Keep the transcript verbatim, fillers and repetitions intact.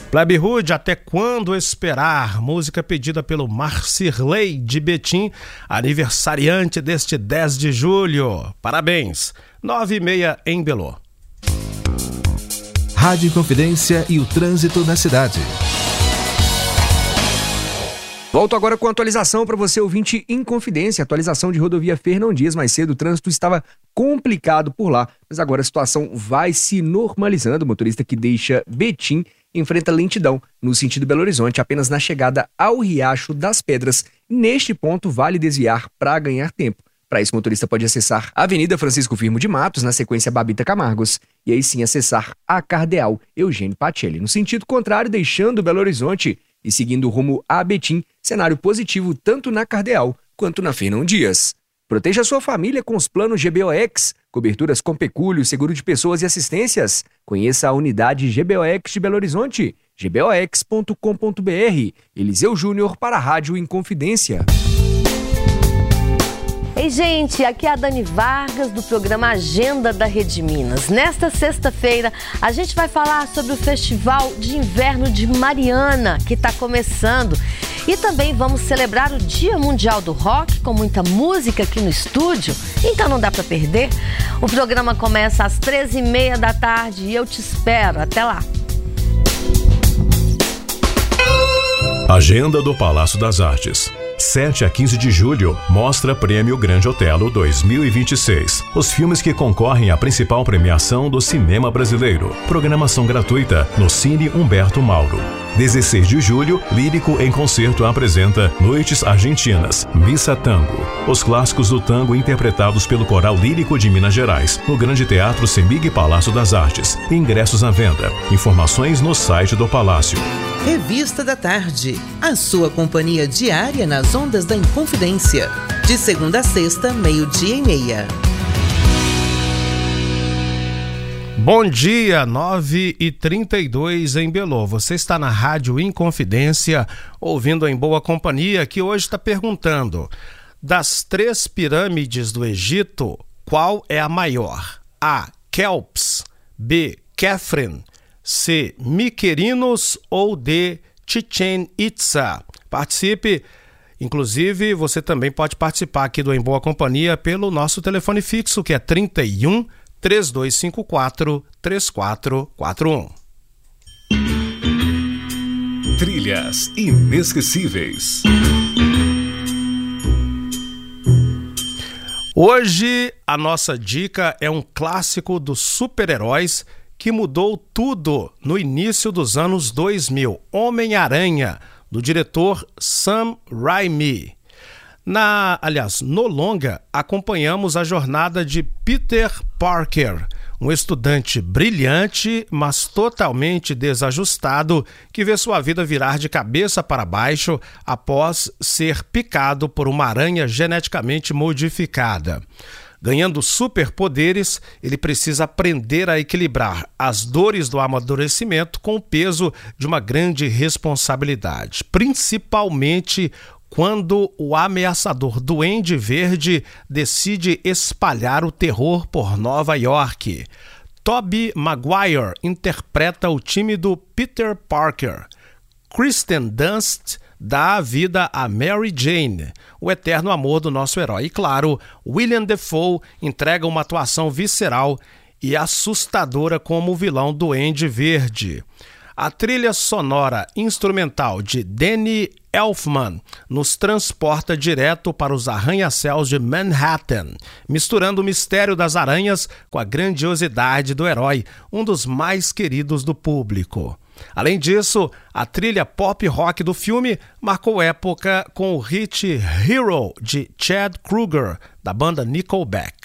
Plebe Rude, Até Quando Esperar, música pedida pelo Marcirley de Betim, aniversariante deste dez de julho. Parabéns, nove e meia em Belô. Rádio Inconfidência e o trânsito na cidade. Volto agora com a atualização para você, ouvinte Inconfidência. Atualização de rodovia Fernão Dias. Mais cedo o trânsito estava complicado por lá, mas agora a situação vai se normalizando. O motorista que deixa Betim enfrenta lentidão no sentido Belo Horizonte, apenas na chegada ao Riacho das Pedras. Neste ponto, vale desviar para ganhar tempo. Para isso, o motorista pode acessar a Avenida Francisco Firmo de Matos, na sequência Babita Camargos, e aí sim acessar a Cardeal Eugênio Pacelli. No sentido contrário, deixando Belo Horizonte e seguindo o rumo a Betim, cenário positivo tanto na Cardeal quanto na Fernão Dias. Proteja sua família com os planos G B O X, coberturas com pecúlio, seguro de pessoas e assistências. Conheça a unidade G B O X de Belo Horizonte, g b o x ponto com ponto b r. Eliseu Júnior para a Rádio Inconfidência. Ei, gente, aqui é a Dani Vargas do programa Agenda da Rede Minas. Nesta sexta-feira, a gente vai falar sobre o Festival de Inverno de Mariana, que está começando. E também vamos celebrar o Dia Mundial do Rock, com muita música aqui no estúdio. Então não dá para perder. O programa começa às treze e meia da tarde e eu te espero. Até lá. Agenda do Palácio das Artes. sete a quinze de julho, Mostra Prêmio Grande Otelo dois mil e vinte e seis. Os filmes que concorrem à principal premiação do cinema brasileiro. Programação gratuita no Cine Humberto Mauro. dezesseis de julho, Lírico em Concerto apresenta Noites Argentinas, Missa Tango. Os clássicos do tango interpretados pelo Coral Lírico de Minas Gerais, no Grande Teatro Semig Palácio das Artes. Ingressos à venda. Informações no site do Palácio. Revista da Tarde, a sua companhia diária nas ondas da Inconfidência. De segunda a sexta, meio-dia e meia. Bom dia, nove e trinta e dois em Belô. Você está na Rádio Inconfidência, ouvindo Em Boa Companhia, que hoje está perguntando: das três pirâmides do Egito, qual é a maior? A. Kelps, B. Khafre, C. Mycerinos ou D. Chichen Itza? Participe. Inclusive, você também pode participar aqui do Em Boa Companhia pelo nosso telefone fixo, que é trinta e um, três dois cinco quatro, três quatro quatro um. Trilhas inesquecíveis. Hoje, a nossa dica é um clássico dos super-heróis que mudou tudo no início dos anos dois mil. Homem-Aranha, do diretor Sam Raimi. Na, aliás, no longa, acompanhamos a jornada de Peter Parker, um estudante brilhante, mas totalmente desajustado, que vê sua vida virar de cabeça para baixo após ser picado por uma aranha geneticamente modificada. Ganhando superpoderes, ele precisa aprender a equilibrar as dores do amadurecimento com o peso de uma grande responsabilidade, principalmente quando o ameaçador Duende Verde decide espalhar o terror por Nova York. Tobey Maguire interpreta o tímido Peter Parker. Kristen Dunst dá vida a Mary Jane, o eterno amor do nosso herói. E claro, William Dafoe entrega uma atuação visceral e assustadora como o vilão Duende Verde. A trilha sonora instrumental de Danny Elfman nos transporta direto para os arranha-céus de Manhattan, misturando o mistério das aranhas com a grandiosidade do herói, um dos mais queridos do público. Além disso, a trilha pop rock do filme marcou época com o hit Hero, de Chad Kroeger, da banda Nickelback.